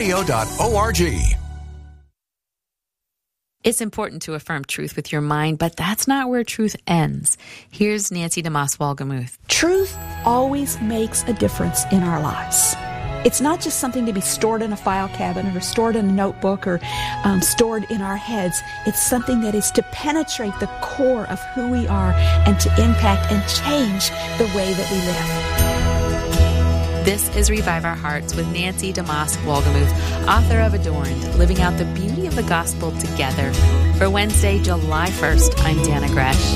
www.truthradio.org. It's important to affirm truth with your mind, but that's not where truth ends. Here's Nancy DeMoss Wolgemuth. Truth always makes a difference in our lives. It's not just something to be stored in a file cabinet or stored in a notebook or stored in our heads. It's something that is to penetrate the core of who we are and to impact and change the way that we live. This is Revive Our Hearts with Nancy DeMoss Wolgemuth, author of Adorned, Living Out the Beauty of the Gospel Together. For Wednesday, July 1st, I'm Dana Gresh.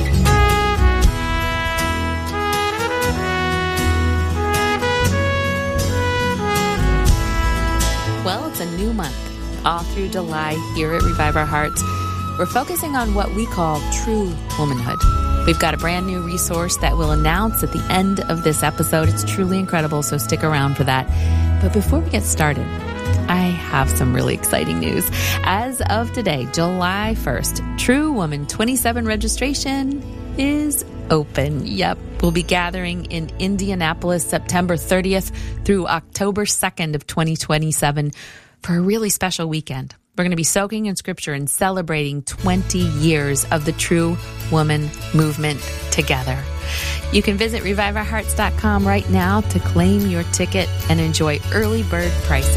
Well, it's a new month. All through July here at Revive Our Hearts, we're focusing on what we call true womanhood. We've got a brand new resource that we'll announce at the end of this episode. It's truly incredible, so stick around for that. But before we get started, I have some really exciting news. As of today, July 1st, True Woman 27 registration is open. Yep. We'll be gathering in Indianapolis September 30th through October 2nd of 2027 for a really special weekend. We're going to be soaking in Scripture and celebrating 20 years of the True Woman movement together. You can visit reviveourhearts.com right now to claim your ticket and enjoy early bird pricing.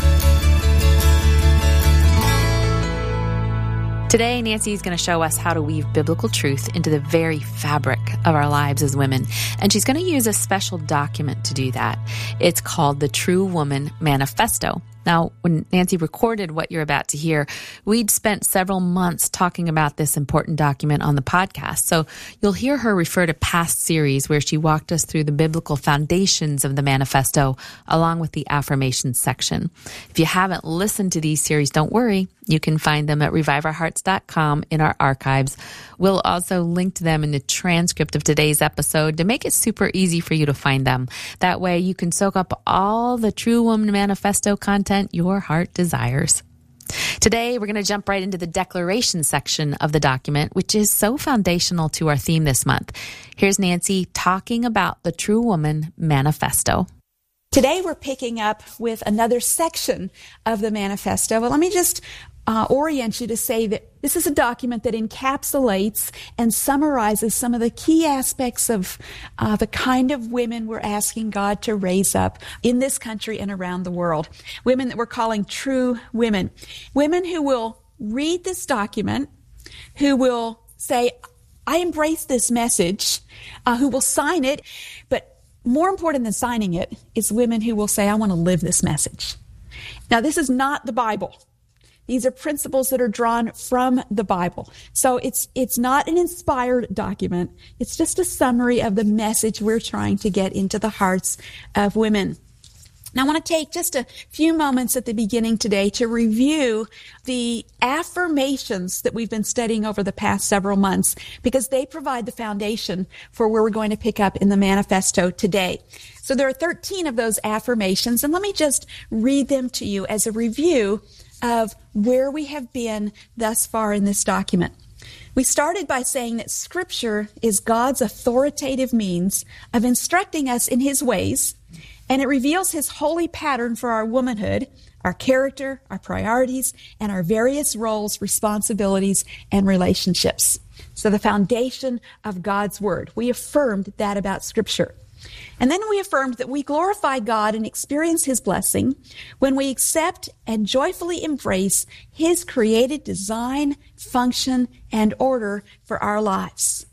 Today, Nancy is going to show us how to weave biblical truth into the very fabric of our lives as women. And she's going to use a special document to do that. It's called the True Woman Manifesto. Now, when Nancy recorded what you're about to hear, we'd spent several months talking about this important document on the podcast. So you'll hear her refer to past series where she walked us through the biblical foundations of the manifesto, along with the affirmations section. If you haven't listened to these series, don't worry. You can find them at reviveourhearts.com in our archives. We'll also link to them in the transcript of today's episode to make it super easy for you to find them. That way you can soak up all the True Woman Manifesto content your heart desires. Today, we're going to jump right into the declaration section of the document, which is so foundational to our theme this month. Here's Nancy talking about the True Woman Manifesto. Today, we're picking up with another section of the manifesto. Well, let me just orient you to say that this is a document that encapsulates and summarizes some of the key aspects of the kind of women we're asking God to raise up in this country and around the world. Women that we're calling true women. Women who will read this document, who will say, I embrace this message, who will sign it, but more important than signing it is women who will say, I want to live this message. Now, this is not the Bible. These are principles that are drawn from the Bible. So it's not an inspired document. It's just a summary of the message we're trying to get into the hearts of women. Now, I want to take just a few moments at the beginning today to review the affirmations that we've been studying over the past several months, because they provide the foundation for where we're going to pick up in the manifesto today. So there are 13 of those affirmations, and let me just read them to you as a review of where we have been thus far in this document. We started by saying that Scripture is God's authoritative means of instructing us in His ways, and it reveals His holy pattern for our womanhood, our character, our priorities, and our various roles, responsibilities, and relationships. So the foundation of God's Word. We affirmed that about Scripture. And then we affirmed that we glorify God and experience His blessing when we accept and joyfully embrace His created design, function, and order for our lives.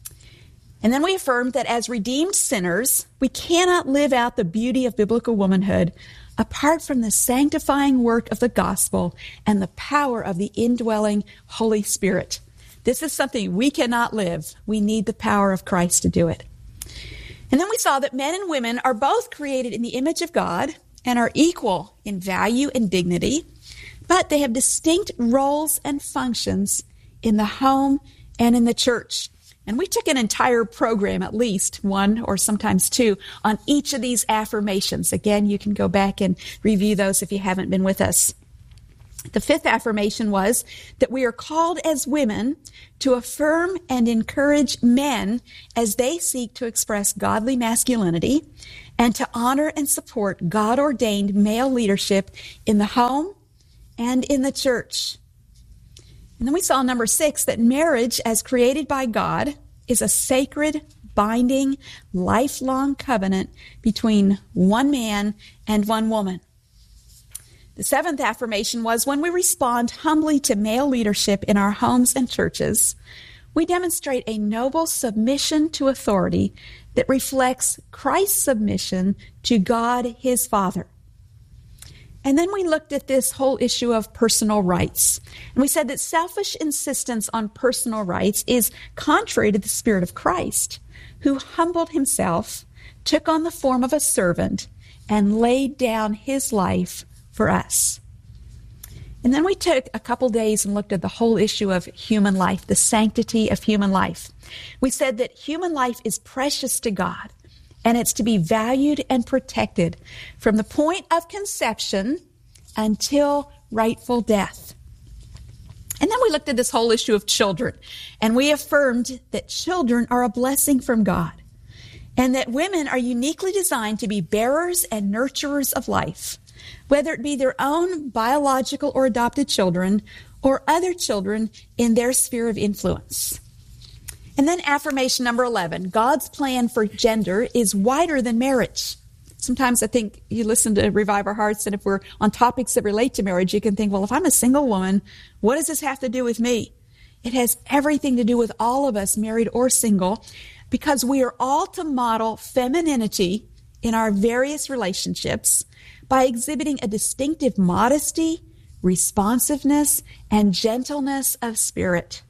And then we affirmed that as redeemed sinners, we cannot live out the beauty of biblical womanhood apart from the sanctifying work of the gospel and the power of the indwelling Holy Spirit. This is something we cannot live. We need the power of Christ to do it. And then we saw that men and women are both created in the image of God and are equal in value and dignity, but they have distinct roles and functions in the home and in the church. And we took an entire program, at least one or sometimes two, on each of these affirmations. Again, you can go back and review those if you haven't been with us. The fifth affirmation was that we are called as women to affirm and encourage men as they seek to express godly masculinity and to honor and support God-ordained male leadership in the home and in the church. And then we saw number 6, that marriage as created by God is a sacred, binding, lifelong covenant between one man and one woman. The 7th affirmation was, when we respond humbly to male leadership in our homes and churches, we demonstrate a noble submission to authority that reflects Christ's submission to God, his Father. And then we looked at this whole issue of personal rights. And we said that selfish insistence on personal rights is contrary to the Spirit of Christ, who humbled himself, took on the form of a servant, and laid down his life for us. And then we took a couple days and looked at the whole issue of human life, the sanctity of human life. We said that human life is precious to God, and it's to be valued and protected from the point of conception until rightful death. And then we looked at this whole issue of children, and we affirmed that children are a blessing from God, and that women are uniquely designed to be bearers and nurturers of life, whether it be their own biological or adopted children or other children in their sphere of influence. And then affirmation number 11, God's plan for gender is wider than marriage. Sometimes I think you listen to Revive Our Hearts, and if we're on topics that relate to marriage, you can think, well, if I'm a single woman, what does this have to do with me? It has everything to do with all of us, married or single, because we are all to model femininity in our various relationships by exhibiting a distinctive modesty, responsiveness, and gentleness of spirit.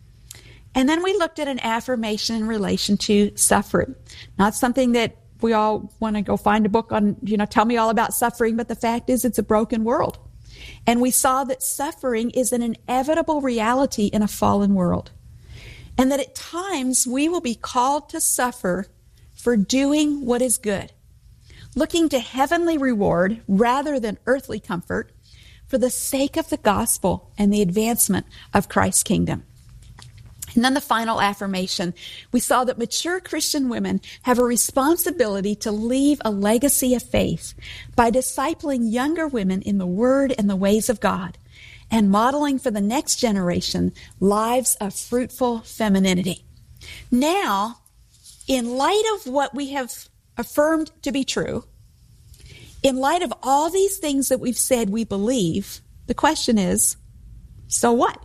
And then we looked at an affirmation in relation to suffering. Not something that we all want to go find a book on, tell me all about suffering, but the fact is it's a broken world. And we saw that suffering is an inevitable reality in a fallen world. And that at times we will be called to suffer for doing what is good, looking to heavenly reward rather than earthly comfort for the sake of the gospel and the advancement of Christ's kingdom. And then the final affirmation, we saw that mature Christian women have a responsibility to leave a legacy of faith by discipling younger women in the Word and the ways of God, and modeling for the next generation lives of fruitful femininity. Now, in light of what we have affirmed to be true, in light of all these things that we've said we believe, the question is, so what?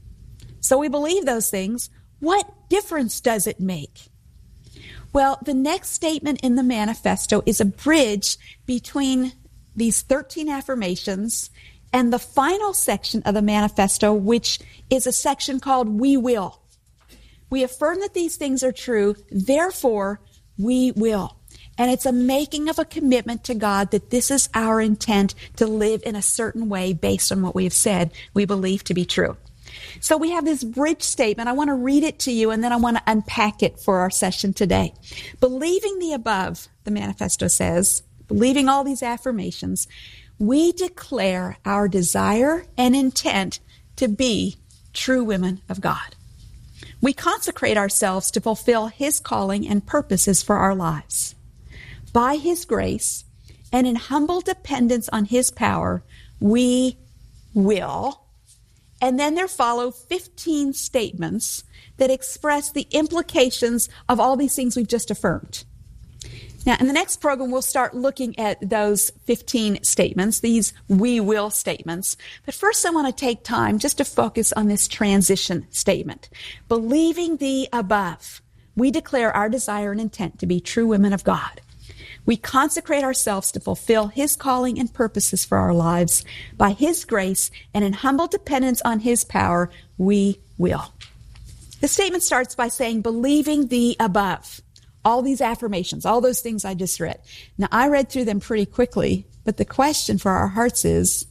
So we believe those things. What difference does it make? Well, the next statement in the manifesto is a bridge between these 13 affirmations and the final section of the manifesto, which is a section called We Will. We affirm that these things are true, therefore we will. And it's a making of a commitment to God that this is our intent to live in a certain way based on what we have said we believe to be true. So we have this bridge statement. I want to read it to you, and then I want to unpack it for our session today. Believing the above, the manifesto says, believing all these affirmations, we declare our desire and intent to be true women of God. We consecrate ourselves to fulfill His calling and purposes for our lives. By His grace and in humble dependence on His power, we will. And then there follow 15 statements that express the implications of all these things we've just affirmed. Now, in the next program, we'll start looking at those 15 statements, these we will statements. But first, I want to take time just to focus on this transition statement. Believing the above, we declare our desire and intent to be true women of God. We consecrate ourselves to fulfill His calling and purposes for our lives. By His grace and in humble dependence on His power, we will. The statement starts by saying, believing the above. All these affirmations, all those things I just read. Now, I read through them pretty quickly, but the question for our hearts is,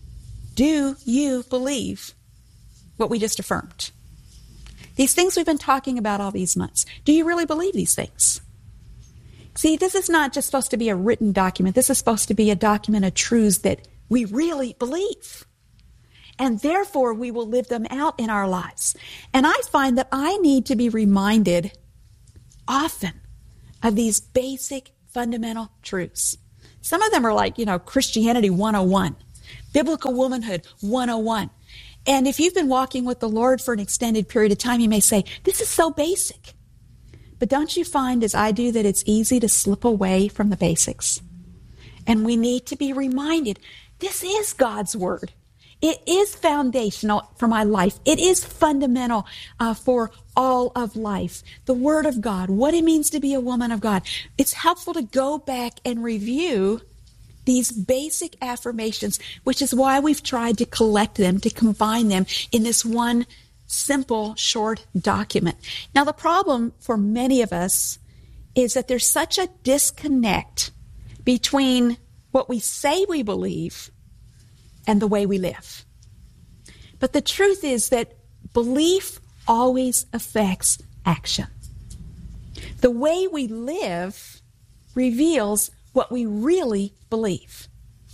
do you believe what we just affirmed? These things we've been talking about all these months. Do you really believe these things? See, this is not just supposed to be a written document. This is supposed to be a document of truths that we really believe. And therefore, we will live them out in our lives. And I find that I need to be reminded often of these basic fundamental truths. Some of them are like, Christianity 101, Biblical Womanhood 101. And if you've been walking with the Lord for an extended period of time, you may say, this is so basic. But don't you find, as I do, that it's easy to slip away from the basics? And we need to be reminded, this is God's Word. It is foundational for my life. It is fundamental for all of life. The Word of God, what it means to be a woman of God. It's helpful to go back and review these basic affirmations, which is why we've tried to collect them, to combine them in this one simple, short document. Now, the problem for many of us is that there's such a disconnect between what we say we believe and the way we live. But the truth is that belief always affects action. The way we live reveals what we really believe.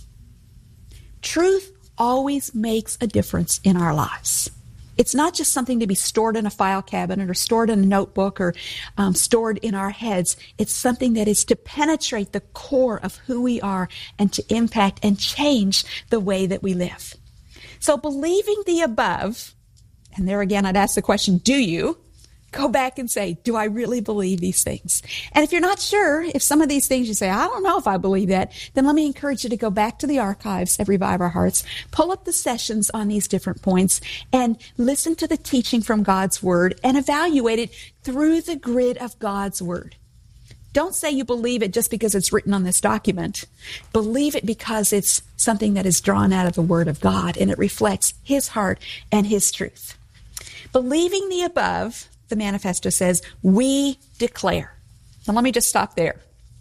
Truth always makes a difference in our lives. It's not just something to be stored in a file cabinet or stored in a notebook or stored in our heads. It's something that is to penetrate the core of who we are and to impact and change the way that we live. So believing the above, and there again I'd ask the question, do you? Go back and say, do I really believe these things? And if you're not sure, if some of these things you say, I don't know if I believe that, then let me encourage you to go back to the archives at Revive Our Hearts, pull up the sessions on these different points, and listen to the teaching from God's Word and evaluate it through the grid of God's Word. Don't say you believe it just because it's written on this document. Believe it because it's something that is drawn out of the Word of God and it reflects His heart and His truth. Believing the above, the manifesto says, we declare. Now let me just stop there.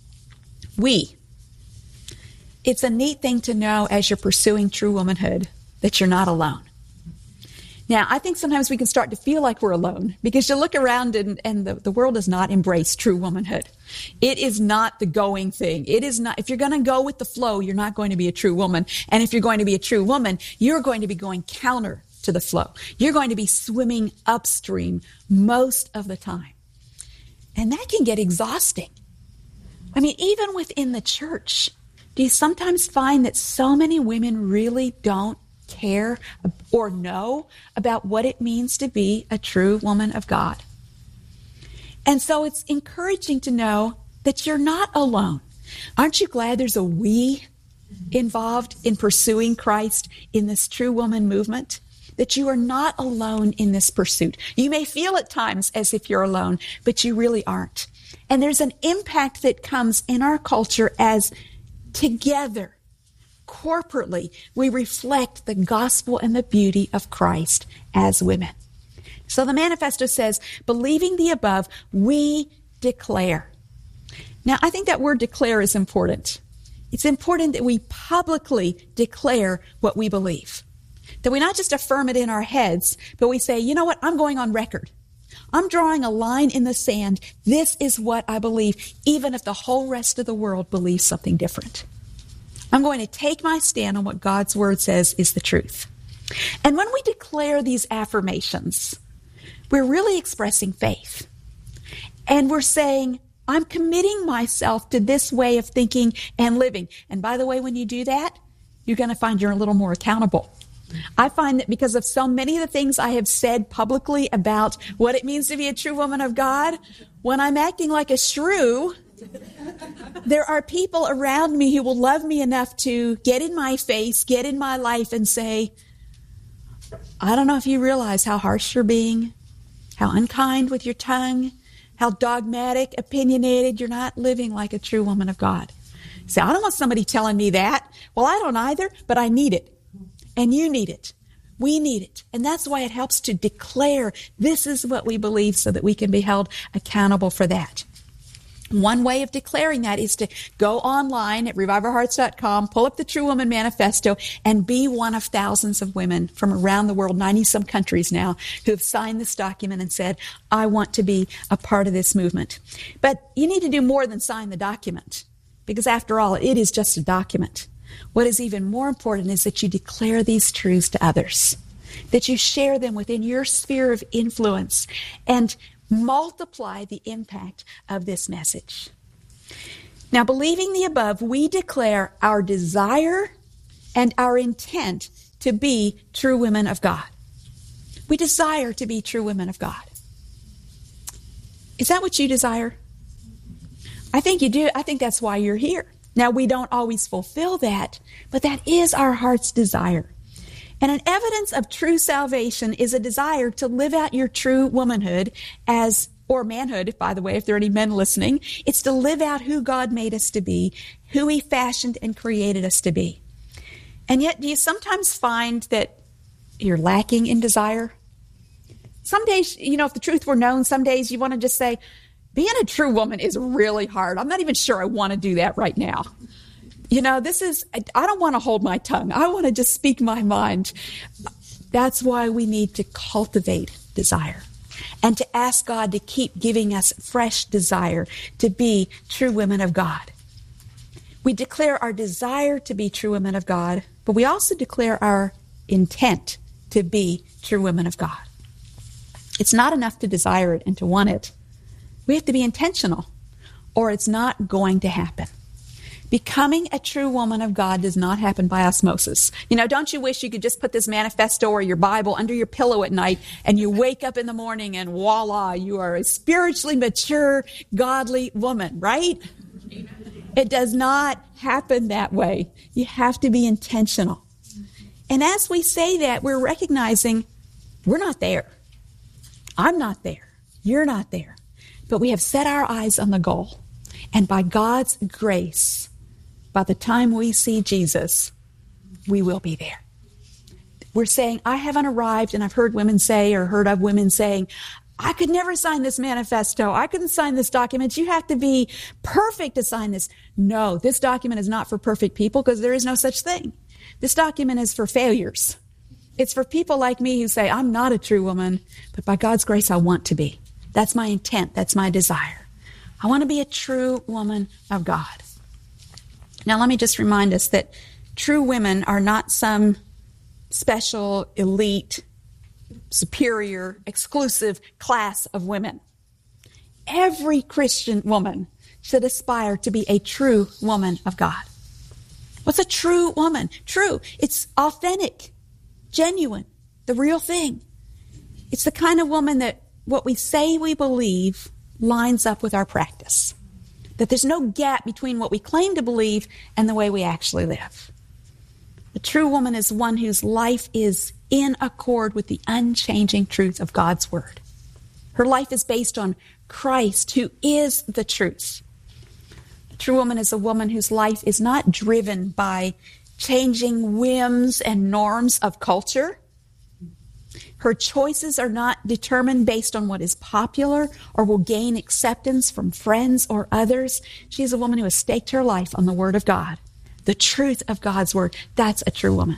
We. It's a neat thing to know as you're pursuing true womanhood that you're not alone. Now, I think sometimes we can start to feel like we're alone because you look around and the world does not embrace true womanhood. It is not the going thing. It is not, if you're going to go with the flow, you're not going to be a true woman. And if you're going to be a true woman, you're going to be going counter to the flow. You're going to be swimming upstream most of the time. And that can get exhausting. I mean, even within the church, do you sometimes find that so many women really don't care or know about what it means to be a true woman of God? And so it's encouraging to know that you're not alone. Aren't you glad there's a we involved in pursuing Christ in this true woman movement? That you are not alone in this pursuit. You may feel at times as if you're alone, but you really aren't. And there's an impact that comes in our culture as together, corporately, we reflect the gospel and the beauty of Christ as women. So the manifesto says, believing the above, we declare. Now, I think that word declare is important. It's important that we publicly declare what we believe. That we not just affirm it in our heads, but we say, you know what, I'm going on record. I'm drawing a line in the sand. This is what I believe, even if the whole rest of the world believes something different. I'm going to take my stand on what God's Word says is the truth. And when we declare these affirmations, we're really expressing faith. And we're saying, I'm committing myself to this way of thinking and living. And by the way, when you do that, you're going to find you're a little more accountable. I find that because of so many of the things I have said publicly about what it means to be a true woman of God, when I'm acting like a shrew, there are people around me who will love me enough to get in my face, get in my life and say, I don't know if you realize how harsh you're being, how unkind with your tongue, how dogmatic, opinionated, you're not living like a true woman of God. Say, I don't want somebody telling me that. Well, I don't either, but I need it. And you need it. We need it. And that's why it helps to declare this is what we believe so that we can be held accountable for that. One way of declaring that is to go online at reviveourhearts.com, pull up the True Woman Manifesto, and be one of thousands of women from around the world, 90-some countries now, who have signed this document and said, I want to be a part of this movement. But you need to do more than sign the document, because after all, it is just a document. What is even more important is that you declare these truths to others, that you share them within your sphere of influence and multiply the impact of this message. Now, believing the above, we declare our desire and our intent to be true women of God. We desire to be true women of God. Is that what you desire? I think you do. I think that's why you're here. Now, we don't always fulfill that, but that is our heart's desire. And an evidence of true salvation is a desire to live out your true womanhood or manhood, by the way, if there are any men listening. It's to live out who God made us to be, who He fashioned and created us to be. And yet, do you sometimes find that you're lacking in desire? Some days, if the truth were known, some days you want to just say, being a true woman is really hard. I'm not even sure I want to do that right now. I don't want to hold my tongue. I want to just speak my mind. That's why we need to cultivate desire and to ask God to keep giving us fresh desire to be true women of God. We declare our desire to be true women of God, but we also declare our intent to be true women of God. It's not enough to desire it and to want it. We have to be intentional, or it's not going to happen. Becoming a true woman of God does not happen by osmosis. Don't you wish you could just put this manifesto or your Bible under your pillow at night and you wake up in the morning and voila, you are a spiritually mature, godly woman, right? It does not happen that way. You have to be intentional. And as we say that, we're recognizing we're not there. I'm not there. You're not there. But we have set our eyes on the goal. And by God's grace, by the time we see Jesus, we will be there. We're saying, I haven't arrived, and I've heard women say, or heard of women saying, I could never sign this manifesto. I couldn't sign this document. You have to be perfect to sign this. No, this document is not for perfect people because there is no such thing. This document is for failures. It's for people like me who say, I'm not a true woman, but by God's grace, I want to be. That's my intent. That's my desire. I want to be a true woman of God. Now, let me just remind us that true women are not some special, elite, superior, exclusive class of women. Every Christian woman should aspire to be a true woman of God. What's a true woman? True. It's authentic, genuine, the real thing. It's the kind of woman that what we say we believe lines up with our practice. That there's no gap between what we claim to believe and the way we actually live. A true woman is one whose life is in accord with the unchanging truth of God's Word. Her life is based on Christ, who is the truth. A true woman is a woman whose life is not driven by changing whims and norms of culture. Her choices are not determined based on what is popular or will gain acceptance from friends or others. She is a woman who has staked her life on the Word of God, the truth of God's Word. That's a true woman.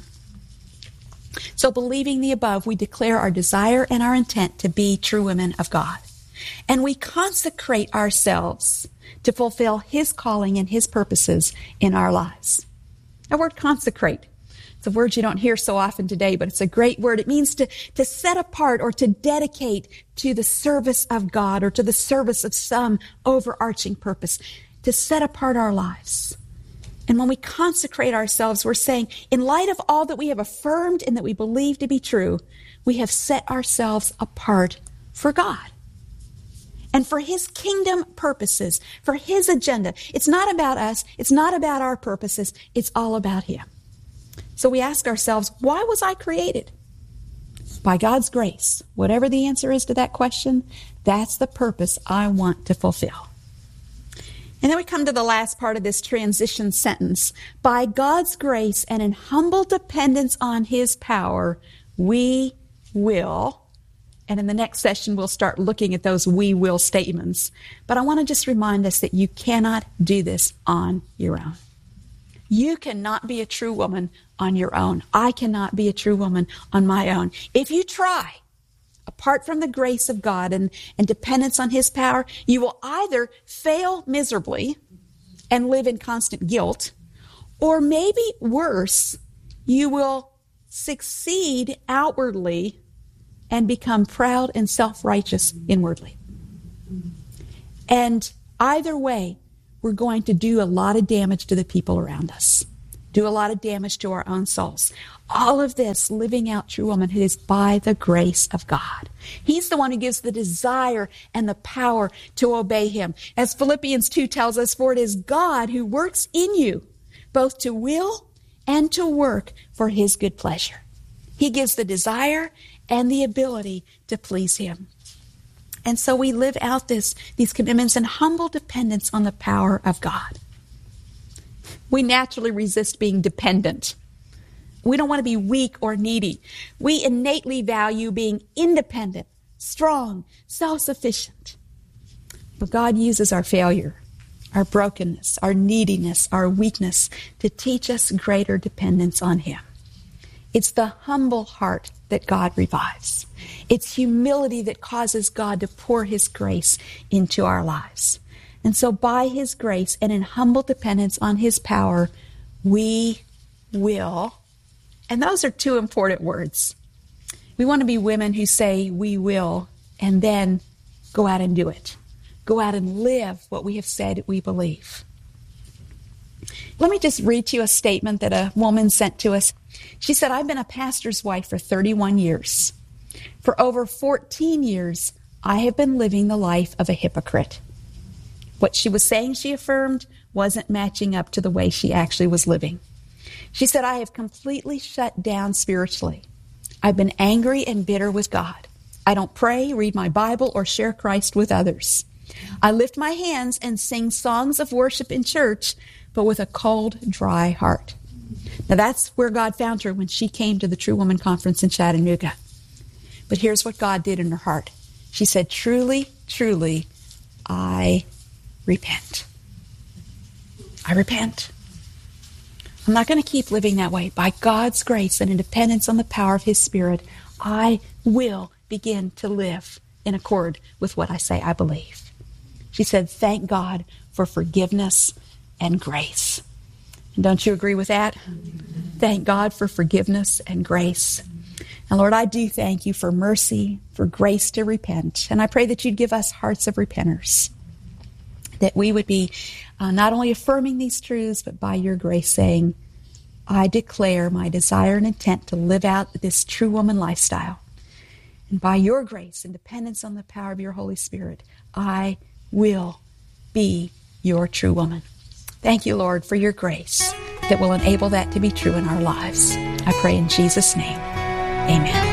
So believing the above, we declare our desire and our intent to be true women of God. And we consecrate ourselves to fulfill His calling and His purposes in our lives. The word consecrate, it's a word you don't hear so often today, but it's a great word. It means to set apart or to dedicate to the service of God or to the service of some overarching purpose, to set apart our lives. And when we consecrate ourselves, we're saying, in light of all that we have affirmed and that we believe to be true, we have set ourselves apart for God and for His kingdom purposes, for His agenda. It's not about us. It's not about our purposes. It's all about Him. So we ask ourselves, why was I created? By God's grace. Whatever the answer is to that question, that's the purpose I want to fulfill. And then we come to the last part of this transition sentence. By God's grace and in humble dependence on His power, we will. And in the next session, we'll start looking at those we will statements. But I want to just remind us that you cannot do this on your own. You cannot be a true woman on your own. I cannot be a true woman on my own. If you try, apart from the grace of God and dependence on His power, you will either fail miserably and live in constant guilt, or maybe worse, you will succeed outwardly and become proud and self-righteous inwardly. And either way we're going to do a lot of damage to the people around us, do a lot of damage to our own souls. All of this, living out true womanhood, is by the grace of God. He's the one who gives the desire and the power to obey him. As Philippians 2 tells us, for it is God who works in you, both to will and to work for his good pleasure. He gives the desire and the ability to please him. And so we live out these commitments in humble dependence on the power of God. We naturally resist being dependent. We don't want to be weak or needy. We innately value being independent, strong, self-sufficient. But God uses our failure, our brokenness, our neediness, our weakness to teach us greater dependence on him. It's the humble heart that God revives. It's humility that causes God to pour his grace into our lives. And so by his grace and in humble dependence on his power, we will, and those are two important words. We want to be women who say we will and then go out and do it. Go out and live what we have said we believe. Let me just read to you a statement that a woman sent to us. She said, I've been a pastor's wife for 31 years. For over 14 years, I have been living the life of a hypocrite. What she was saying, she affirmed, wasn't matching up to the way she actually was living. She said, I have completely shut down spiritually. I've been angry and bitter with God. I don't pray, read my Bible, or share Christ with others. I lift my hands and sing songs of worship in church, but with a cold, dry heart. Now that's where God found her when she came to the True Woman Conference in Chattanooga. But here's what God did in her heart. She said, truly, truly, I repent. I repent. I'm not going to keep living that way. By God's grace and in dependence on the power of his Spirit, I will begin to live in accord with what I say I believe. She said, thank God for forgiveness and grace. And don't you agree with that? Thank God for forgiveness and grace. And Lord, I do thank you for mercy, for grace to repent. And I pray that you'd give us hearts of repenters, that we would be not only affirming these truths, but by your grace saying, I declare my desire and intent to live out this true woman lifestyle. And by your grace and dependence on the power of your Holy Spirit, I will be your true woman. Thank you, Lord, for your grace that will enable that to be true in our lives. I pray in Jesus' name. Amen.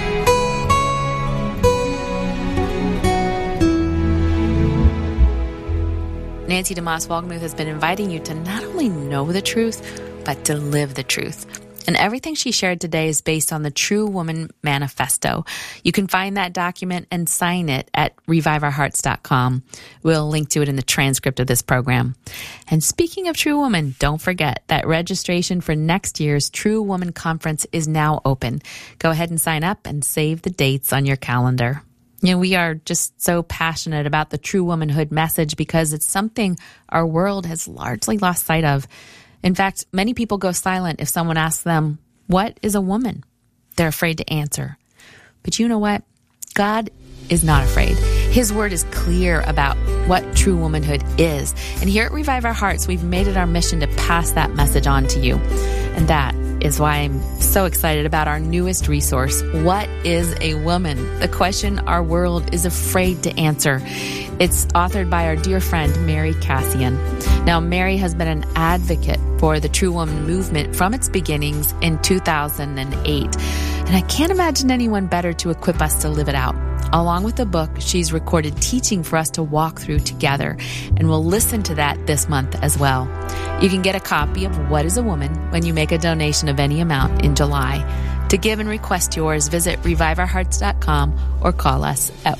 Nancy DeMoss Wolgemuth has been inviting you to not only know the truth, but to live the truth. And everything she shared today is based on the True Woman Manifesto. You can find that document and sign it at reviveourhearts.com. We'll link to it in the transcript of this program. And speaking of True Woman, don't forget that registration for next year's True Woman Conference is now open. Go ahead and sign up and save the dates on your calendar. You know, we are just so passionate about the true womanhood message because it's something our world has largely lost sight of. In fact, many people go silent if someone asks them, what is a woman? They're afraid to answer. But you know what? God is not afraid. His word is clear about what true womanhood is. And here at Revive Our Hearts, we've made it our mission to pass that message on to you. And that is why I'm so excited about our newest resource, What is a Woman? The question our world is afraid to answer. It's authored by our dear friend, Mary Cassian. Now, Mary has been an advocate for the True Woman movement from its beginnings in 2008. And I can't imagine anyone better to equip us to live it out. Along with the book, she's recorded teaching for us to walk through together, and we'll listen to that this month as well. You can get a copy of What is a Woman when you make a donation of any amount in July. To give and request yours, visit reviveourhearts.com or call us at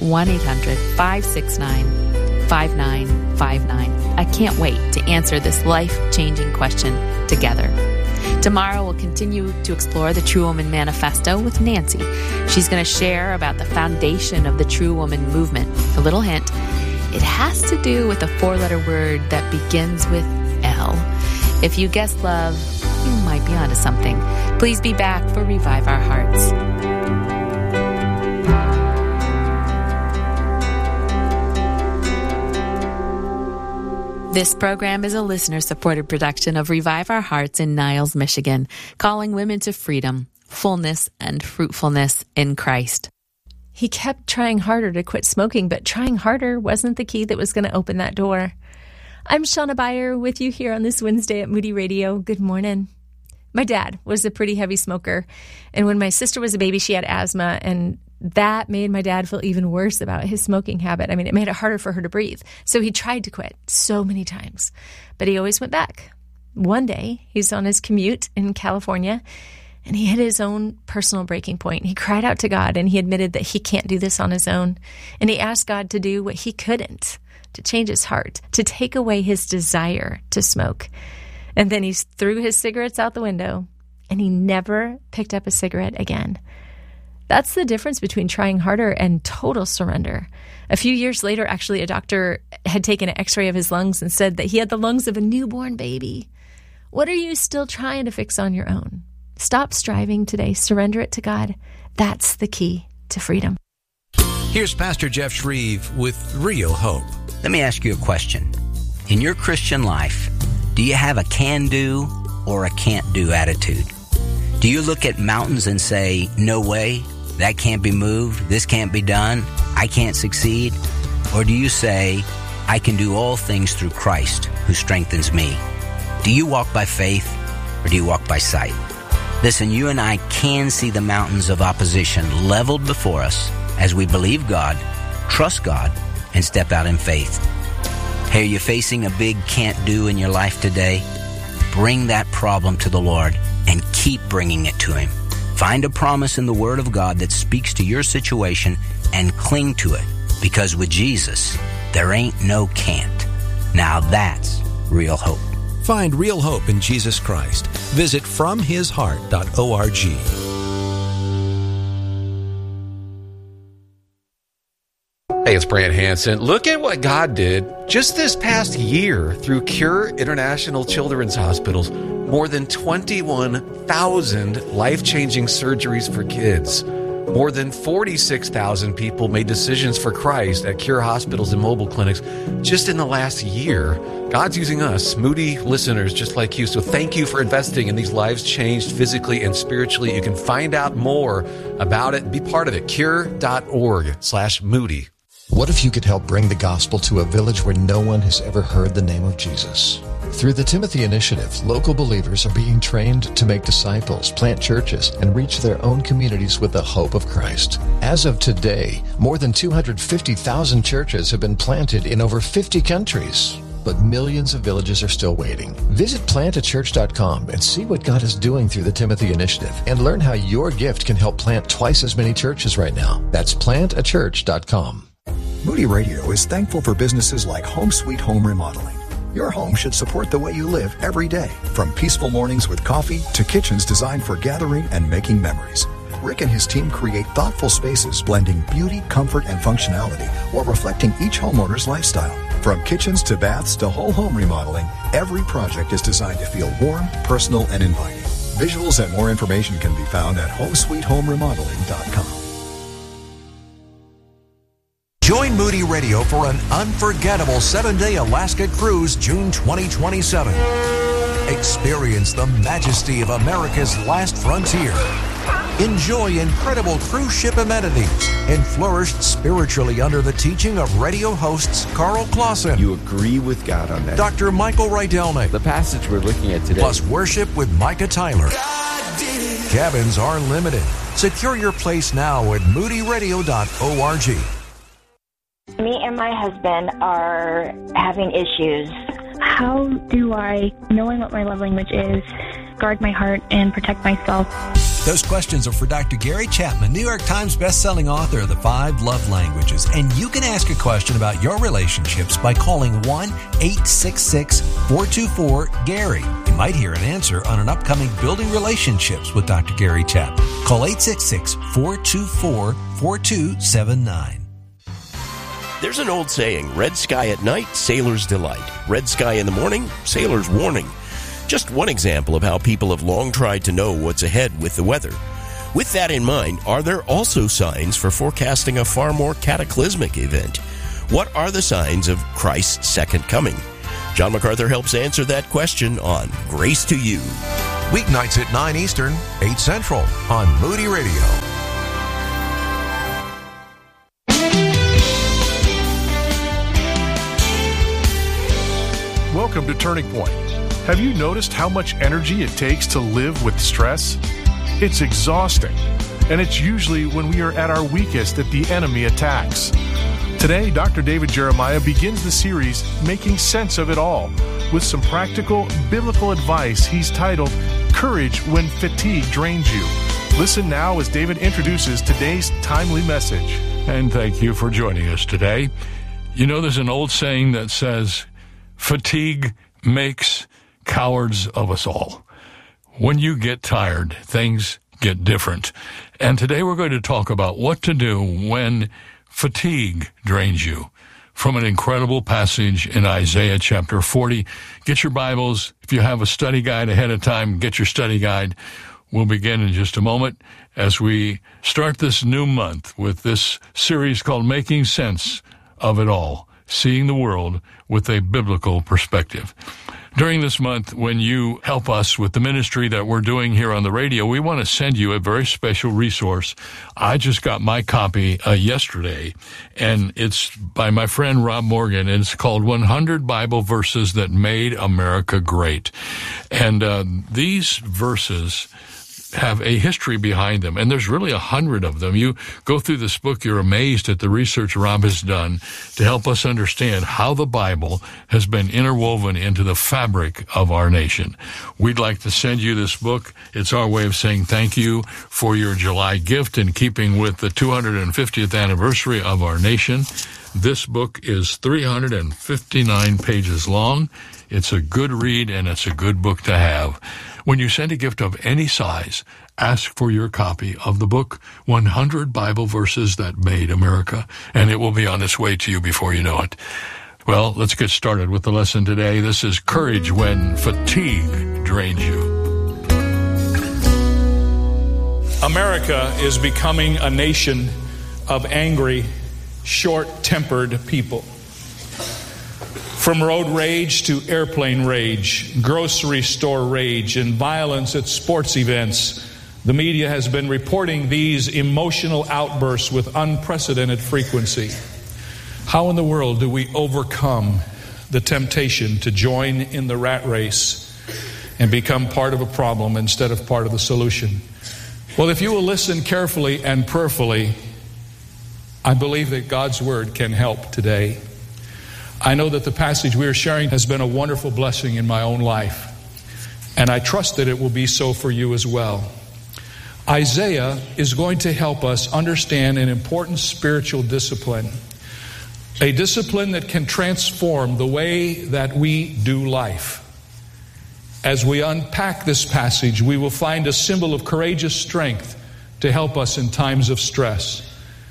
1-800-569-5959. I can't wait to answer this life-changing question together. Tomorrow, we'll continue to explore the True Woman Manifesto with Nancy. She's going to share about the foundation of the True Woman movement. A little hint, it has to do with a four-letter word that begins with L. If you guessed love, you might be onto something. Please be back for Revive Our Hearts. This program is a listener-supported production of Revive Our Hearts in Niles, Michigan, calling women to freedom, fullness, and fruitfulness in Christ. He kept trying harder to quit smoking, but trying harder wasn't the key that was going to open that door. I'm Shauna Beyer with you here on this Wednesday at Moody Radio. Good morning. My dad was a pretty heavy smoker, and when my sister was a baby, she had asthma, and that made my dad feel even worse about his smoking habit. I mean, it made it harder for her to breathe. So he tried to quit so many times, but he always went back. One day, he's on his commute in California, and he hit his own personal breaking point. He cried out to God, and he admitted that he can't do this on his own. And he asked God to do what he couldn't, to change his heart, to take away his desire to smoke. And then he threw his cigarettes out the window, and he never picked up a cigarette again. That's the difference between trying harder and total surrender. A few years later, actually, a doctor had taken an x-ray of his lungs and said that he had the lungs of a newborn baby. What are you still trying to fix on your own? Stop striving today. Surrender it to God. That's the key to freedom. Here's Pastor Jeff Shreve with Real Hope. Let me ask you a question. In your Christian life, do you have a can-do or a can't-do attitude? Do you look at mountains and say, no way, that can't be moved, this can't be done, I can't succeed? Or do you say, I can do all things through Christ who strengthens me? Do you walk by faith or do you walk by sight? Listen, you and I can see the mountains of opposition leveled before us as we believe God, trust God, and step out in faith. Hey, are you facing a big can't-do in your life today? Bring that problem to the Lord and keep bringing it to Him. Find a promise in the Word of God that speaks to your situation and cling to it, because with Jesus, there ain't no can't. Now that's real hope. Find real hope in Jesus Christ. Visit FromHisHeart.org. Hey, it's Brant Hansen. Look at what God did just this past year through Cure International Children's Hospitals. More than 21,000 life-changing surgeries for kids. More than 46,000 people made decisions for Christ at Cure hospitals and mobile clinics just in the last year. God's using us, Moody listeners just like you. So thank you for investing in these lives changed physically and spiritually. You can find out more about it. Be part of it. Cure.org/Moody. What if you could help bring the gospel to a village where no one has ever heard the name of Jesus? Through the Timothy Initiative, local believers are being trained to make disciples, plant churches, and reach their own communities with the hope of Christ. As of today, more than 250,000 churches have been planted in over 50 countries. But millions of villages are still waiting. Visit plantachurch.com and see what God is doing through the Timothy Initiative and learn how your gift can help plant twice as many churches right now. That's plantachurch.com. Moody Radio is thankful for businesses like Home Sweet Home Remodeling. Your home should support the way you live every day, from peaceful mornings with coffee to kitchens designed for gathering and making memories. Rick and his team create thoughtful spaces blending beauty, comfort, and functionality while reflecting each homeowner's lifestyle. From kitchens to baths to whole home remodeling, every project is designed to feel warm, personal, and inviting. Visuals and more information can be found at homesweethomeremodeling.com. Join Moody Radio for an unforgettable 7-day Alaska cruise June 2027. Experience the majesty of America's last frontier. Enjoy incredible cruise ship amenities and flourish spiritually under the teaching of radio hosts Carl Clausen. You agree with God on that. Dr. Michael Rydelnik. The passage we're looking at today. Plus worship with Micah Tyler. Cabins are limited. Secure your place now at moodyradio.org. Me and my husband are having issues. How do I, knowing what my love language is, guard my heart and protect myself? Those questions are for Dr. Gary Chapman, New York Times bestselling author of The 5 Love Languages. And you can ask a question about your relationships by calling 1-866-424-GARY. You might hear an answer on an upcoming Building Relationships with Dr. Gary Chapman. Call 866-424-4279. There's an old saying, red sky at night, sailor's delight. Red sky in the morning, sailor's warning. Just one example of how people have long tried to know what's ahead with the weather. With that in mind, are there also signs for forecasting a far more cataclysmic event? What are the signs of Christ's second coming? John MacArthur helps answer that question on Grace to You. Weeknights at 9 Eastern, 8 Central on Moody Radio. Welcome to Turning Point. Have you noticed how much energy it takes to live with stress? It's exhausting, and it's usually when we are at our weakest that the enemy attacks. Today, Dr. David Jeremiah begins the series, Making Sense of It All, with some practical biblical advice he's titled, Courage When Fatigue Drains You. Listen now as David introduces today's timely message. And thank you for joining us today. You know, there's an old saying that says, fatigue makes cowards of us all. When you get tired, things get different. And today we're going to talk about what to do when fatigue drains you. From an incredible passage in Isaiah chapter 40. Get your Bibles. If you have a study guide ahead of time, get your study guide. We'll begin in just a moment as we start this new month with this series called Making Sense of It All, seeing the world with a biblical perspective. During this month, when you help us with the ministry that we're doing here on the radio, we want to send you a very special resource. I just got my copy yesterday, and it's by my friend Rob Morgan, and it's called 100 Bible Verses That Made America Great. And these verses have a history behind them, and there's really 100 of them. You go through this book, you're amazed at the research Rob has done to help us understand how the Bible has been interwoven into the fabric of our nation. We'd like to send you this book. It's our way of saying thank you for your July gift in keeping with the 250th anniversary of our nation. This book is 359 pages long. It's a good read, and it's a good book to have. When you send a gift of any size, ask for your copy of the book, 100 Bible Verses That Made America, and it will be on its way to you before you know it. Well, let's get started with the lesson today. This is Courage When Fatigue Drains You. America is becoming a nation of angry, short-tempered people. From road rage to airplane rage, grocery store rage, and violence at sports events, the media has been reporting these emotional outbursts with unprecedented frequency. How in the world do we overcome the temptation to join in the rat race and become part of a problem instead of part of the solution? Well, if you will listen carefully and prayerfully, I believe that God's Word can help today. I know that the passage we are sharing has been a wonderful blessing in my own life, and I trust that it will be so for you as well. Isaiah is going to help us understand an important spiritual discipline, a discipline that can transform the way that we do life. As we unpack this passage, we will find a symbol of courageous strength to help us in times of stress.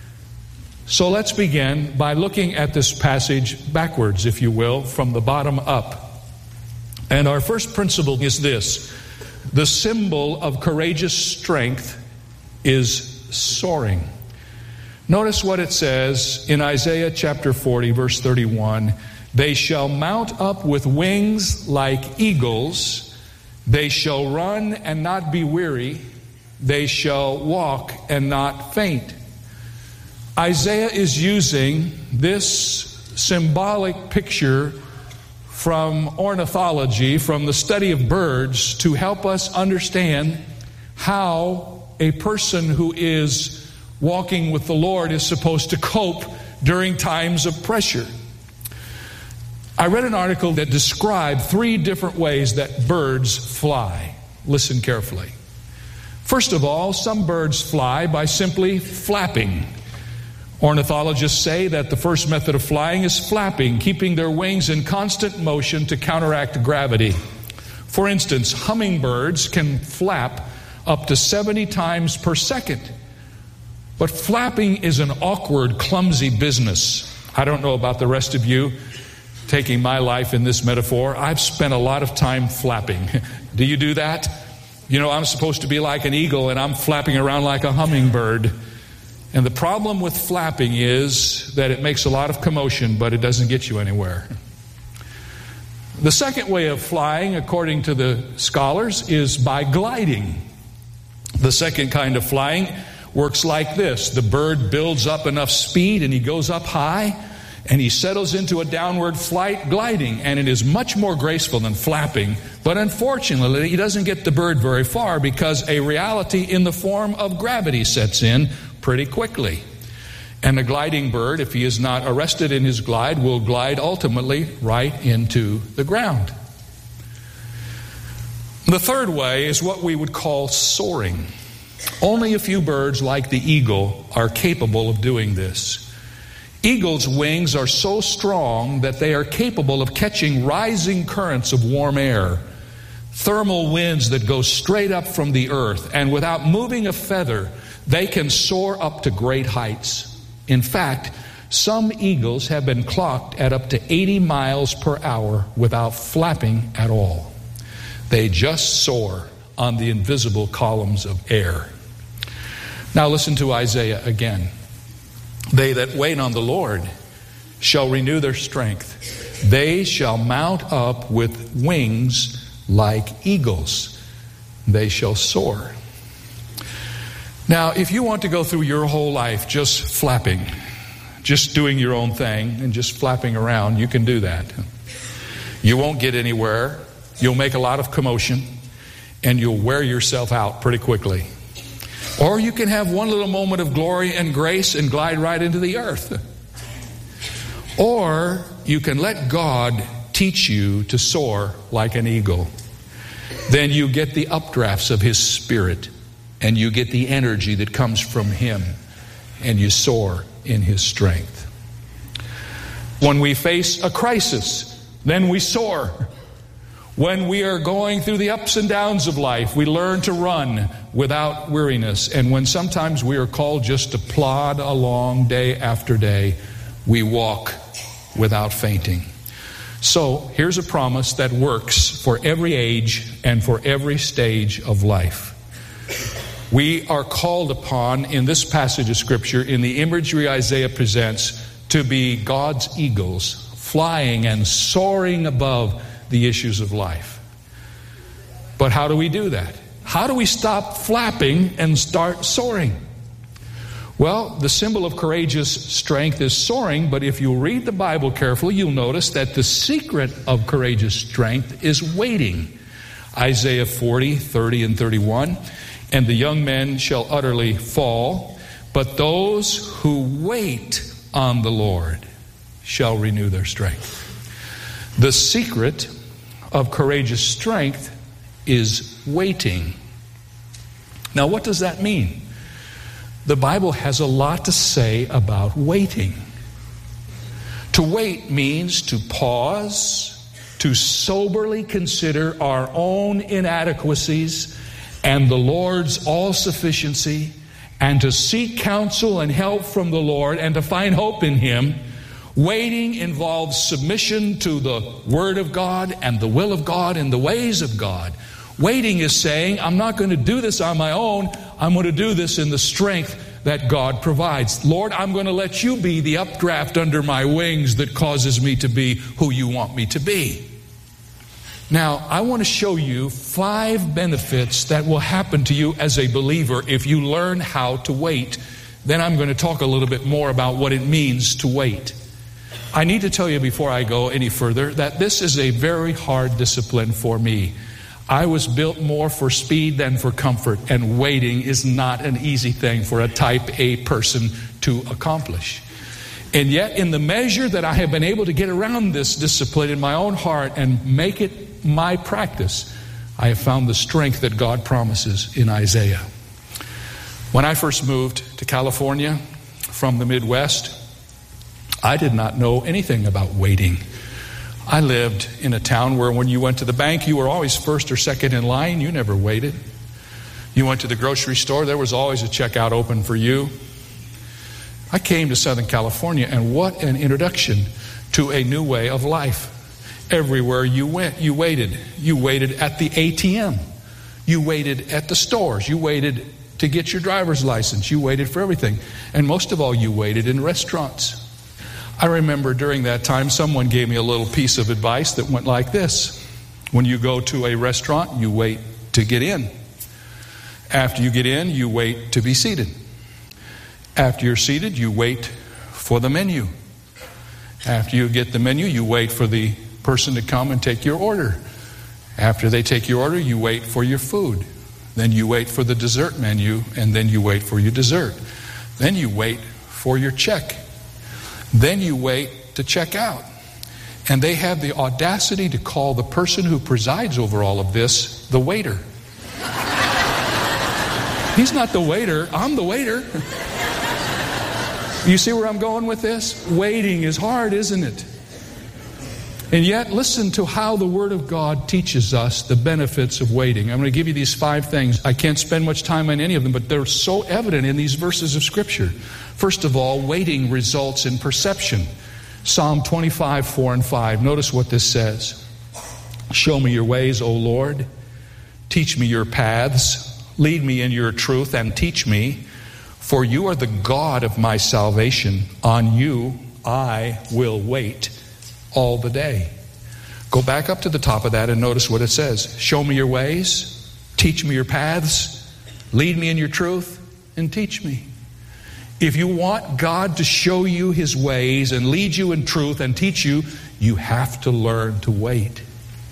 So let's begin by looking at this passage backwards, if you will, from the bottom up. And our first principle is this: the symbol of courageous strength is soaring. Notice what it says in Isaiah chapter 40, verse 31. They shall mount up with wings like eagles. They shall run and not be weary. They shall walk and not faint. Isaiah is using this symbolic picture from ornithology, from the study of birds, to help us understand how a person who is walking with the Lord is supposed to cope during times of pressure. I read an article that described 3 different ways that birds fly. Listen carefully. First of all, some birds fly by simply flapping. Ornithologists say that the first method of flying is flapping, keeping their wings in constant motion to counteract gravity. For instance, hummingbirds can flap up to 70 times per second. But flapping is an awkward, clumsy business. I don't know about the rest of you. Taking my life in this metaphor, I've spent a lot of time flapping. Do you do that? You know, I'm supposed to be like an eagle, and I'm flapping around like a hummingbird. And the problem with flapping is that it makes a lot of commotion, but it doesn't get you anywhere. The second way of flying, according to the scholars, is by gliding. The second kind of flying works like this. The bird builds up enough speed and he goes up high and he settles into a downward flight gliding, and it is much more graceful than flapping. But unfortunately, he doesn't get the bird very far because a reality in the form of gravity sets in pretty quickly. And the gliding bird, if he is not arrested in his glide, will glide ultimately right into the ground. The third way is what we would call soaring. Only a few birds, like the eagle, are capable of doing this. Eagles' wings are so strong that they are capable of catching rising currents of warm air, thermal winds that go straight up from the earth, and without moving a feather, they can soar up to great heights. In fact, some eagles have been clocked at up to 80 miles per hour without flapping at all. They just soar on the invisible columns of air. Now listen to Isaiah again. They that wait on the Lord shall renew their strength. They shall mount up with wings like eagles. They shall soar. Now, if you want to go through your whole life just flapping, just doing your own thing and just flapping around, you can do that. You won't get anywhere. You'll make a lot of commotion and you'll wear yourself out pretty quickly. Or you can have one little moment of glory and grace and glide right into the earth. Or you can let God teach you to soar like an eagle. Then you get the updrafts of His Spirit, and you get the energy that comes from Him, and you soar in His strength. When we face a crisis, then we soar. When we are going through the ups and downs of life, we learn to run without weariness. And when sometimes we are called just to plod along day after day, we walk without fainting. So here's a promise that works for every age and for every stage of life. We are called upon in this passage of Scripture, in the imagery Isaiah presents, to be God's eagles, flying and soaring above the issues of life. But how do we do that? How do we stop flapping and start soaring? Well, the symbol of courageous strength is soaring, but if you read the Bible carefully, you'll notice that the secret of courageous strength is waiting. Isaiah 40, 30, and 31. And the young men shall utterly fall, but those who wait on the Lord shall renew their strength. The secret of courageous strength is waiting. Now, what does that mean? The Bible has a lot to say about waiting. To wait means to pause, to soberly consider our own inadequacies and the Lord's all-sufficiency, and to seek counsel and help from the Lord and to find hope in Him. Waiting involves submission to the Word of God and the will of God and the ways of God. Waiting is saying, I'm not going to do this on my own. I'm going to do this in the strength that God provides. Lord, I'm going to let You be the updraft under my wings that causes me to be who You want me to be. Now, I want to show you 5 benefits that will happen to you as a believer if you learn how to wait. Then I'm going to talk a little bit more about what it means to wait. I need to tell you before I go any further that this is a very hard discipline for me. I was built more for speed than for comfort, and waiting is not an easy thing for a type A person to accomplish. And yet, in the measure that I have been able to get around this discipline in my own heart and make it my practice, I have found the strength that God promises in Isaiah. When I first moved to California from the Midwest, I did not know anything about waiting. I lived in a town where when you went to the bank, you were always first or second in line. You never waited. You went to the grocery store, there was always a checkout open for you. I came to Southern California, and what an introduction to a new way of life. Everywhere you went, you waited. You waited at the ATM. You waited at the stores. You waited to get your driver's license. You waited for everything. And most of all, you waited in restaurants. I remember during that time, someone gave me a little piece of advice that went like this. When you go to a restaurant, you wait to get in. After you get in, you wait to be seated. After you're seated, you wait for the menu. After you get the menu, you wait for the person to come and take your order. After they take your order, you wait for your food. Then you wait for the dessert menu, and then you wait for your dessert. Then you wait for your check. Then you wait to check out. And they have the audacity to call the person who presides over all of this the waiter. He's not the waiter, I'm the waiter. You see where I'm going with this? Waiting is hard, isn't it? And yet, listen to how the Word of God teaches us the benefits of waiting. I'm going to give you these 5 things. I can't spend much time on any of them, but they're so evident in these verses of Scripture. First of all, waiting results in perception. Psalm 25, 4 and 5. Notice what this says. Show me your ways, O Lord. Teach me your paths. Lead me in your truth and teach me. For you are the God of my salvation. On you I will wait all the day. Go back up to the top of that and notice what it says. Show me your ways. Teach me your paths. Lead me in your truth and teach me. If you want God to show you His ways and lead you in truth and teach you, you have to learn to wait.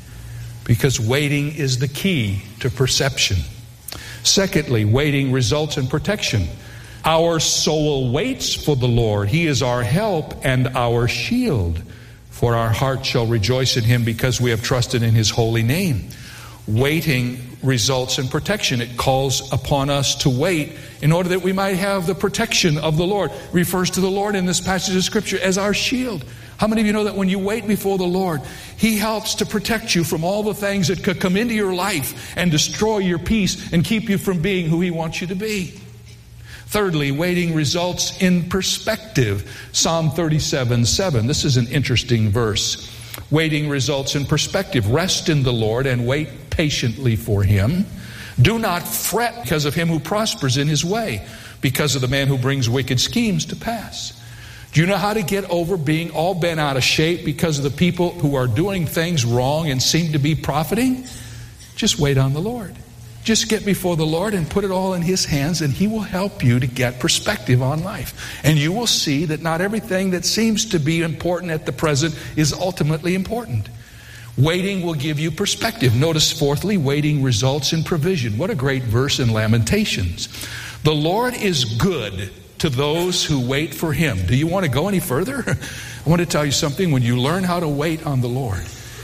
Because waiting is the key to perception. Secondly, waiting results in protection. Our soul waits for the Lord. He is our help and our shield. For our heart shall rejoice in Him because we have trusted in His holy name. Waiting results in protection. It calls upon us to wait in order that we might have the protection of the Lord. It refers to the Lord in this passage of Scripture as our shield. How many of you know that when you wait before the Lord, He helps to protect you from all the things that could come into your life and destroy your peace and keep you from being who He wants you to be? Thirdly, waiting results in perspective. Psalm 37:7. This is an interesting verse. Waiting results in perspective. Rest in the Lord and wait patiently for Him. Do not fret because of him who prospers in his way, because of the man who brings wicked schemes to pass. Do you know how to get over being all bent out of shape because of the people who are doing things wrong and seem to be profiting? Just wait on the Lord. Just get before the Lord and put it all in His hands, and He will help you to get perspective on life. And you will see that not everything that seems to be important at the present is ultimately important. Waiting will give you perspective. Notice, fourthly, waiting results in provision. What a great verse in Lamentations. The Lord is good to those who wait for Him. Do you want to go any further? I want to tell you something. When you learn how to wait on the Lord,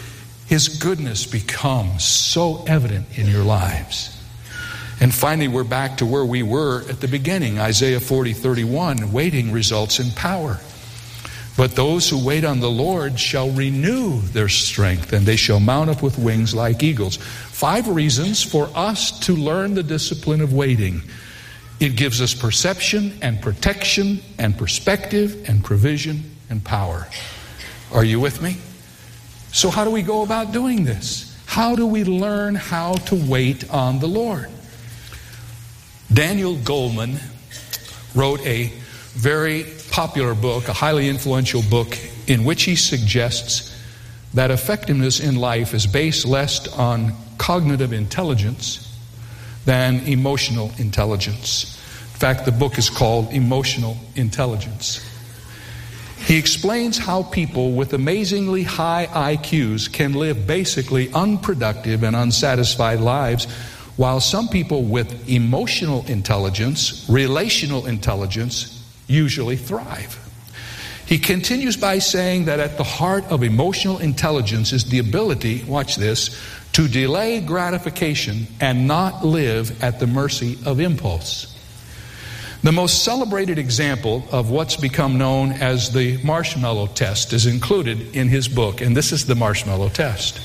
His goodness becomes so evident in your lives. And finally, we're back to where we were at the beginning. Isaiah 40:31, waiting results in power. But those who wait on the Lord shall renew their strength, and they shall mount up with wings like eagles. 5 reasons for us to learn the discipline of waiting. It gives us perception and protection and perspective and provision and power. Are you with me? So how do we go about doing this? How do we learn how to wait on the Lord? Daniel Goleman wrote a very popular book, a highly influential book, in which he suggests that effectiveness in life is based less on cognitive intelligence than emotional intelligence. In fact, the book is called Emotional Intelligence. He explains how people with amazingly high IQs can live basically unproductive and unsatisfied lives, while some people with emotional intelligence, relational intelligence, usually thrive. He continues by saying that at the heart of emotional intelligence is the ability, watch this, to delay gratification and not live at the mercy of impulse. The most celebrated example of what's become known as the marshmallow test is included in his book, and this is the marshmallow test.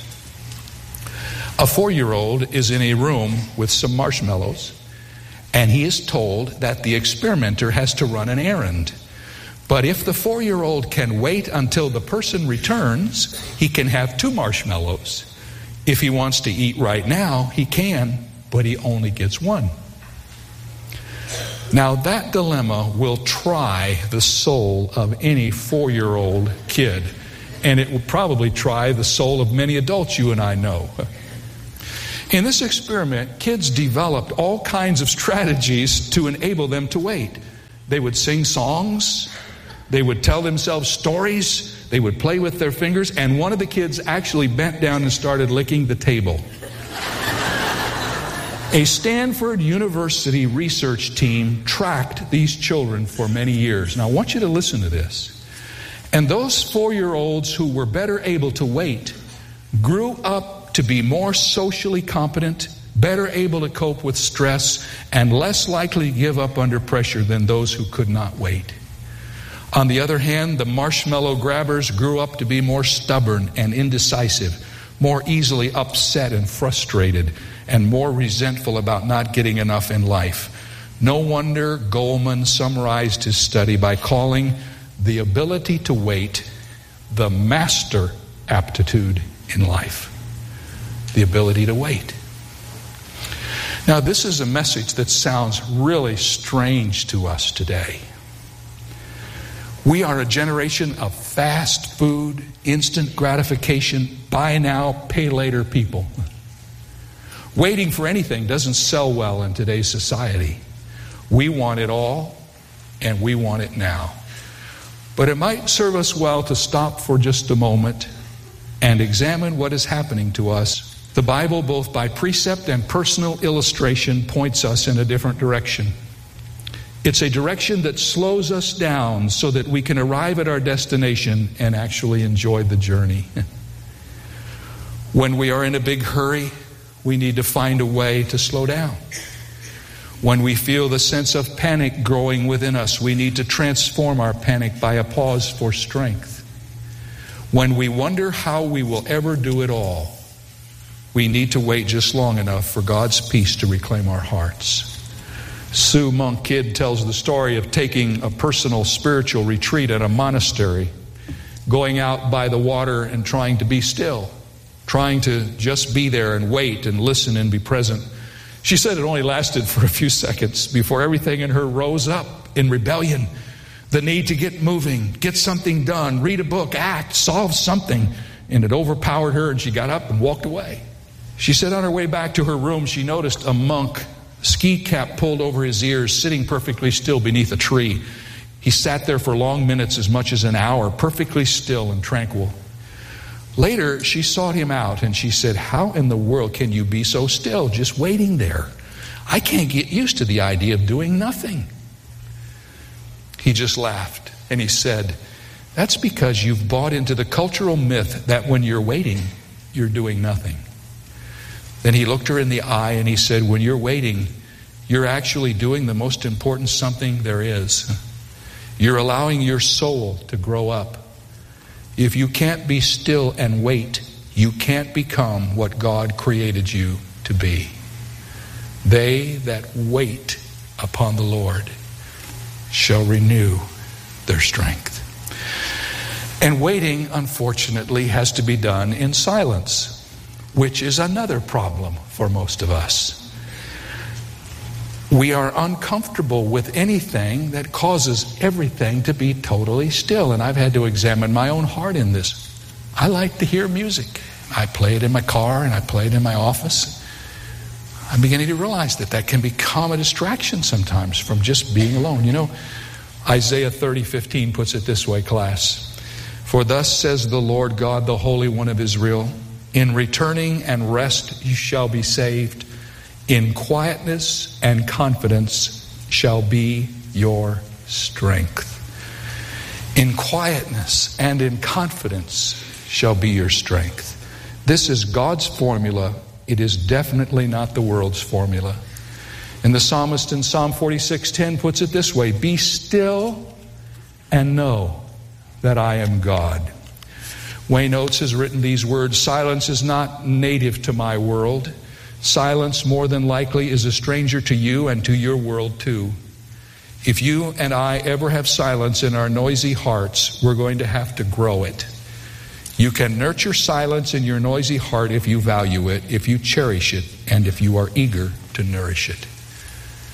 A 4-year-old is in a room with some marshmallows, and he is told that the experimenter has to run an errand. But if the 4-year-old can wait until the person returns, he can have 2 marshmallows. If he wants to eat right now, he can, but he only gets 1. Now that dilemma will try the soul of any 4-year-old kid, and it will probably try the soul of many adults you and I know. In this experiment, kids developed all kinds of strategies to enable them to wait. They would sing songs, they would tell themselves stories, they would play with their fingers, and one of the kids actually bent down and started licking the table. A Stanford University research team tracked these children for many years. Now I want you to listen to this. And those 4-year-olds who were better able to wait grew up to be more socially competent, better able to cope with stress, and less likely to give up under pressure than those who could not wait. On the other hand, the marshmallow grabbers grew up to be more stubborn and indecisive, more easily upset and frustrated, and more resentful about not getting enough in life. No wonder Goleman summarized his study by calling the ability to wait the master aptitude in life. The ability to wait. Now, this is a message that sounds really strange to us today. We are a generation of fast food, instant gratification, buy now, pay later people. Waiting for anything doesn't sell well in today's society. We want it all, and we want it now. But it might serve us well to stop for just a moment and examine what is happening to us. The Bible, both by precept and personal illustration, points us in a different direction. It's a direction that slows us down so that we can arrive at our destination and actually enjoy the journey. When we are in a big hurry, we need to find a way to slow down. When we feel the sense of panic growing within us, we need to transform our panic by a pause for strength. When we wonder how we will ever do it all, we need to wait just long enough for God's peace to reclaim our hearts. Sue Monk Kidd tells the story of taking a personal spiritual retreat at a monastery, going out by the water and trying to be still, trying to just be there and wait and listen and be present. She said it only lasted for a few seconds before everything in her rose up in rebellion. The need to get moving, get something done, read a book, act, solve something. And it overpowered her and she got up and walked away. She said on her way back to her room, she noticed a monk, ski cap pulled over his ears, sitting perfectly still beneath a tree. He sat there for long minutes, as much as an hour, perfectly still and tranquil. Later, she sought him out and she said, "How in the world can you be so still, just waiting there? I can't get used to the idea of doing nothing." He just laughed and he said, "That's because you've bought into the cultural myth that when you're waiting, you're doing nothing." Then he looked her in the eye and he said, "When you're waiting, you're actually doing the most important something there is. You're allowing your soul to grow up. If you can't be still and wait, you can't become what God created you to be. They that wait upon the Lord shall renew their strength." And waiting, unfortunately, has to be done in silence, which is another problem for most of us. We are uncomfortable with anything that causes everything to be totally still. And I've had to examine my own heart in this. I like to hear music. I play it in my car and I play it in my office. I'm beginning to realize that that can become a distraction sometimes from just being alone. You know, Isaiah 30:15 puts it this way, class. "For thus says the Lord God, the Holy One of Israel, in returning and rest you shall be saved. In quietness and confidence shall be your strength." In quietness and in confidence shall be your strength. This is God's formula. It is definitely not the world's formula. And the psalmist in Psalm 46:10 puts it this way, "Be still and know that I am God." Wayne Oates has written these words, "Silence is not native to my world. Silence, more than likely, is a stranger to you and to your world too. If you and I ever have silence in our noisy hearts, we're going to have to grow it. You can nurture silence in your noisy heart if you value it, if you cherish it, and if you are eager to nourish it."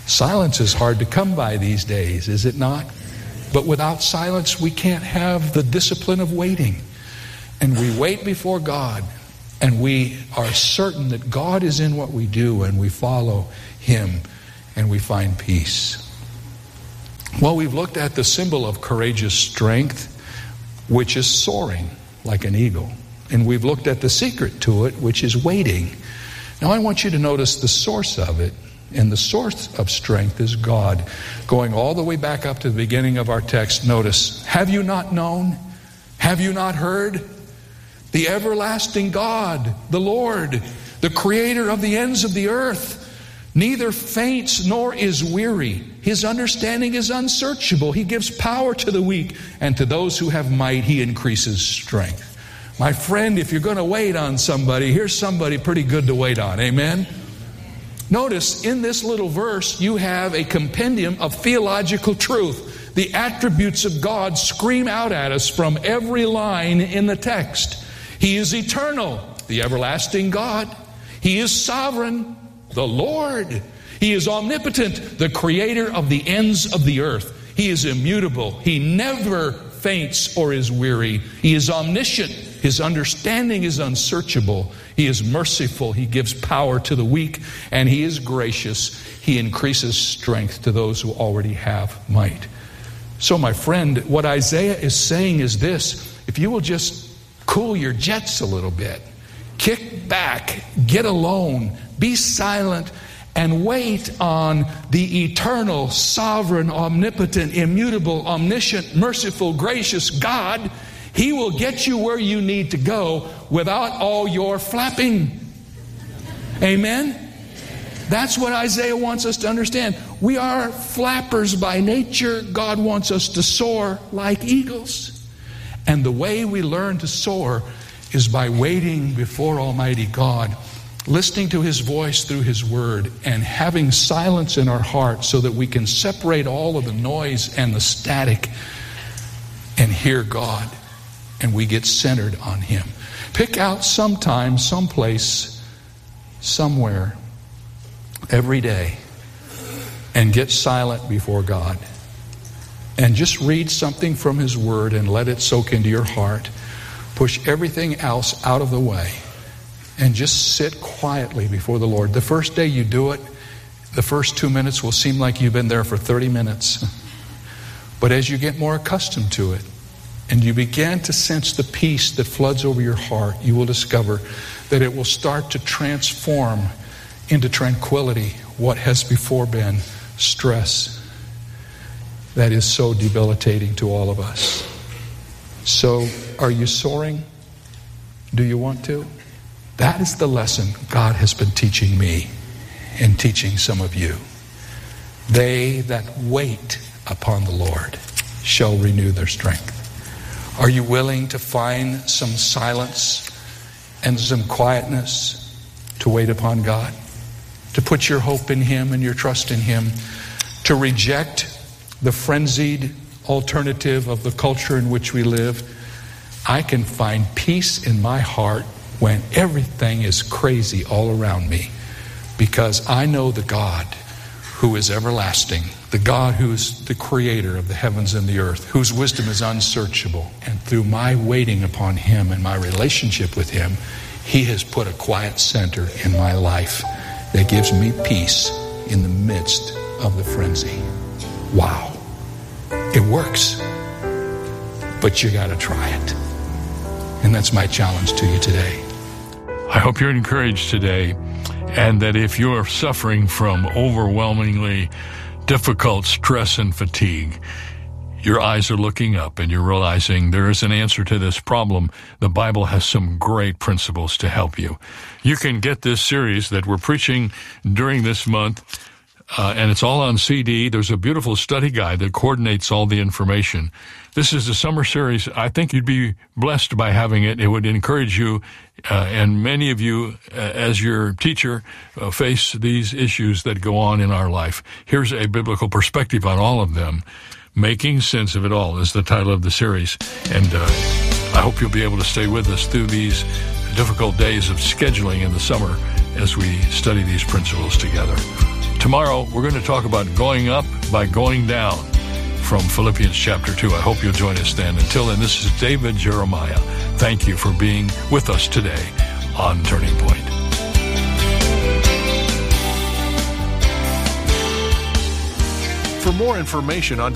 Silence is hard to come by these days, is it not? But without silence, we can't have the discipline of waiting. And we wait before God, and we are certain that God is in what we do, and we follow Him, and we find peace. Well, we've looked at the symbol of courageous strength, which is soaring like an eagle. And we've looked at the secret to it, which is waiting. Now I want you to notice the source of it. And the source of strength is God. Going all the way back up to the beginning of our text, notice, have you not known? Have you not heard? The everlasting God, the Lord, the creator of the ends of the earth, neither faints nor is weary. His understanding is unsearchable. He gives power to the weak, and to those who have might, He increases strength. My friend, if you're going to wait on somebody, here's somebody pretty good to wait on. Amen? Notice in this little verse, you have a compendium of theological truth. The attributes of God scream out at us from every line in the text. He is eternal, the everlasting God. He is sovereign, the Lord. He is omnipotent, the creator of the ends of the earth. He is immutable. He never faints or is weary. He is omniscient. His understanding is unsearchable. He is merciful. He gives power to the weak, and He is gracious. He increases strength to those who already have might. So, my friend, what Isaiah is saying is this: if you will just cool your jets a little bit, kick back, get alone, be silent, and wait on the eternal, sovereign, omnipotent, immutable, omniscient, merciful, gracious God, He will get you where you need to go without all your flapping. Amen? That's what Isaiah wants us to understand. We are flappers by nature. God wants us to soar like eagles. And the way we learn to soar is by waiting before Almighty God, listening to His voice through His Word, and having silence in our hearts so that we can separate all of the noise and the static and hear God. And we get centered on Him. Pick out sometime, someplace, somewhere, every day, and get silent before God. And just read something from His Word and let it soak into your heart. Push everything else out of the way and just sit quietly before the Lord. The first day you do it, the first 2 minutes will seem like you've been there for 30 minutes. But as you get more accustomed to it, and you begin to sense the peace that floods over your heart, you will discover that it will start to transform into tranquility what has before been stress that is so debilitating to all of us. So, are you soaring? Do you want to? That is the lesson God has been teaching me and teaching some of you. They that wait upon the Lord shall renew their strength. Are you willing to find some silence and some quietness to wait upon God? To put your hope in Him and your trust in Him? To reject the frenzied alternative of the culture in which we live? I can find peace in my heart when everything is crazy all around me, because I know the God who is everlasting, the God who is the creator of the heavens and the earth, whose wisdom is unsearchable. And through my waiting upon Him and my relationship with Him, He has put a quiet center in my life that gives me peace in the midst of the frenzy. Wow. It works. But you got to try it. And that's my challenge to you today. I hope you're encouraged today, and that if you're suffering from overwhelmingly difficult stress and fatigue, your eyes are looking up and you're realizing there is an answer to this problem. The Bible has some great principles to help you. You can get this series that we're preaching during this month, and it's all on CD. There's a beautiful study guide that coordinates all the information. This is the summer series. I think you'd be blessed by having it. It would encourage you, and many of you, as your teacher, face these issues that go on in our life. Here's a biblical perspective on all of them. Making Sense of It All is the title of the series. And I hope you'll be able to stay with us through these difficult days of scheduling in the summer as we study these principles together. Tomorrow, we're going to talk about going up by going down from Philippians chapter 2. I hope you'll join us then. Until then, this is David Jeremiah. Thank you for being with us today on Turning Point. For more information on